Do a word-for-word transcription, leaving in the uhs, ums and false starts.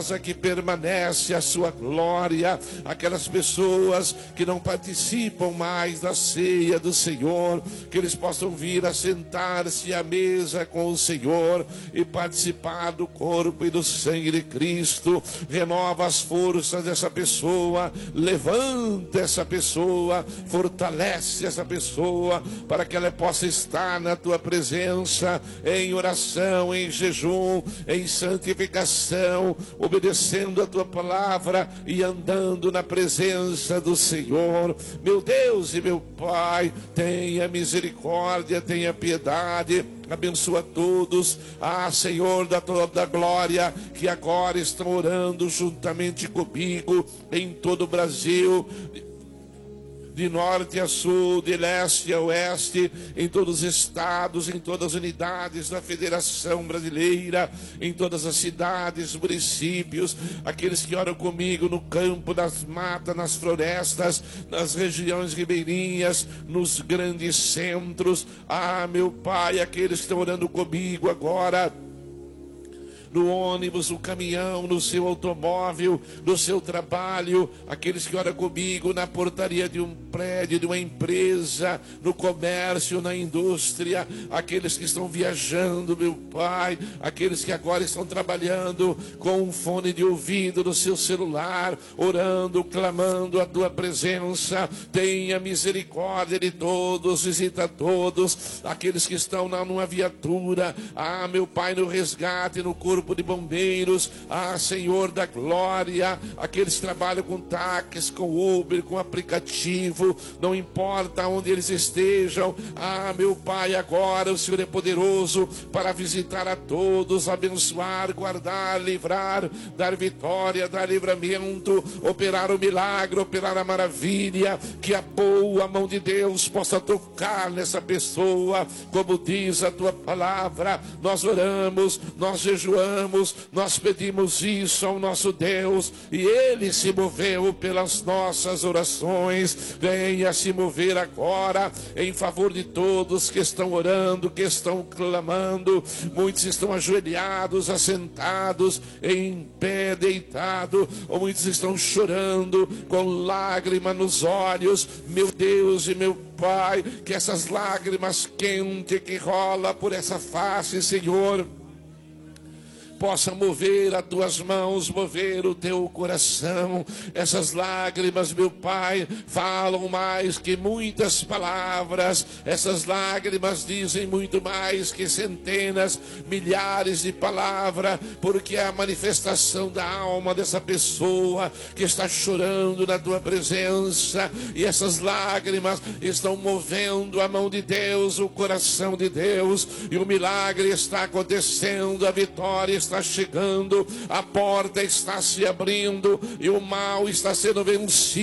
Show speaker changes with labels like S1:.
S1: que permanece a sua glória, aquelas pessoas que não participam mais da ceia do Senhor, que eles possam vir a sentar-se à mesa com o Senhor e participar do corpo e do sangue de Cristo. Renova as forças dessa pessoa, levanta essa pessoa, fortalece essa pessoa, para que ela possa estar na tua presença, em oração, em jejum, em santificação, obedecendo a tua palavra e andando na presença do Senhor. Meu Deus e meu Pai, tenha misericórdia, tenha piedade, abençoa todos, ah Senhor da toda glória, que agora estão orando juntamente comigo em todo o Brasil, de norte a sul, de leste a oeste, em todos os estados, em todas as unidades da Federação Brasileira, em todas as cidades, municípios, aqueles que oram comigo no campo, nas matas, nas florestas, nas regiões ribeirinhas, nos grandes centros. Ah, meu Pai, aqueles que estão orando comigo agora, no ônibus, no caminhão, no seu automóvel, no seu trabalho, aqueles que oram comigo na portaria de um prédio, de uma empresa, no comércio, na indústria, aqueles que estão viajando, meu Pai, aqueles que agora estão trabalhando com um fone de ouvido no seu celular, orando, clamando a tua presença. Tenha misericórdia de todos, visita todos, aqueles que estão na, numa viatura, ah, meu Pai, no resgate, no corpo de bombeiros, ah, Senhor da glória, aqueles que trabalham com táxis, com Uber, com aplicativo, não importa onde eles estejam, ah, meu Pai, agora o Senhor é poderoso para visitar a todos, abençoar, guardar, livrar, dar vitória, dar livramento, operar o milagre, operar a maravilha, que a boa mão de Deus possa tocar nessa pessoa, como diz a tua palavra. Nós oramos, nós jejuamos, nós pedimos isso ao nosso Deus, e Ele se moveu pelas nossas orações. Venha se mover agora em favor de todos que estão orando, que estão clamando. Muitos estão ajoelhados, assentados, em pé, deitado, ou muitos estão chorando com lágrima nos olhos. Meu Deus e meu Pai, que essas lágrimas quentes que rola por essa face, Senhor, possa mover as tuas mãos, mover o teu coração. Essas lágrimas, meu Pai, falam mais que muitas palavras. Essas lágrimas dizem muito mais que centenas, milhares de palavras, porque é a manifestação da alma dessa pessoa que está chorando na tua presença, e essas lágrimas estão movendo a mão de Deus, o coração de Deus, e o milagre está acontecendo, a vitória está está chegando, a porta está se abrindo e o mal está sendo vencido.